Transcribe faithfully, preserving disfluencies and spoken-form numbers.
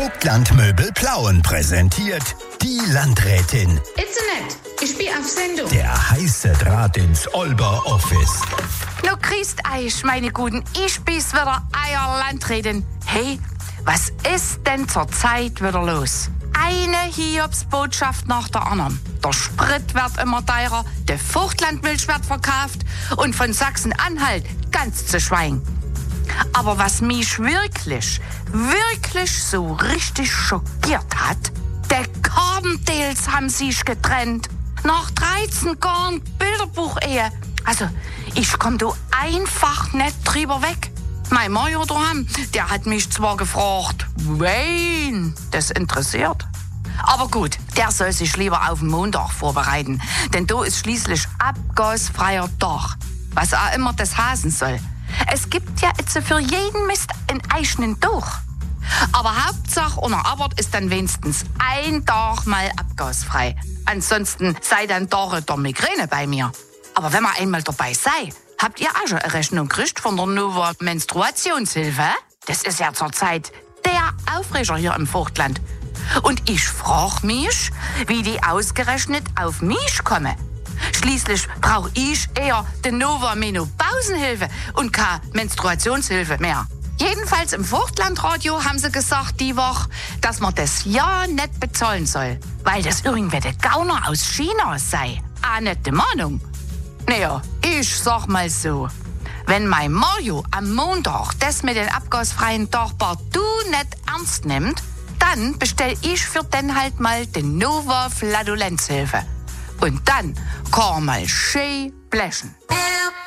Vogtland-Möbel Plauen präsentiert die Landrätin. Itzenet, ich bin auf Sendung. Der heiße Draht ins Olber Office. Nu grüßt euch, meine Guten. Ich bin's wieder, euer Landrätin. Hey, was ist denn zurzeit wieder los? Eine Hiobsbotschaft nach der anderen. Der Sprit wird immer teurer, der Vogtlandmilch wird verkauft und von Sachsen-Anhalt ganz zu schweigen. Aber was mich wirklich, wirklich so richtig schockiert hat, der Carbondales haben sich getrennt. Nach dreizehn Jahren Bilderbuch-Ehe. Also, ich komm da einfach nicht drüber weg. Mein Mario daheim, der hat mich zwar gefragt, wen das interessiert. Aber gut, der soll sich lieber auf den Montag vorbereiten. Denn da ist schließlich abgasfreier Tag. Was auch immer das heißen soll. Es gibt ja jetzt für jeden Mist einen eigenen Tag. Aber Hauptsache ohne Arbeit ist dann wenigstens ein Tag mal abgasfrei. Ansonsten sei dann Tage der Migräne bei mir. Aber wenn man einmal dabei sei, habt ihr auch schon eine Rechnung gekriegt von der Nova Menstruationshilfe? Das ist ja zurzeit der Aufreger hier im Vogtland. Und ich frage mich, wie die ausgerechnet auf mich kommen. Schließlich brauche ich eher die Nova Menopausenhilfe und keine Menstruationshilfe mehr. Jedenfalls im Vogtlandradio haben sie gesagt die Woche, dass man das ja nicht bezahlen soll, weil das irgendwelche Gauner aus China sei. Auch nicht die Meinung. Naja, ich sag mal so, wenn mein Mario am Montag das mit den abgasfreien Tag partout nicht ernst nimmt, dann bestell ich für den halt mal die Nova Flatulenzhilfe. Und dann kann mal schön blechen.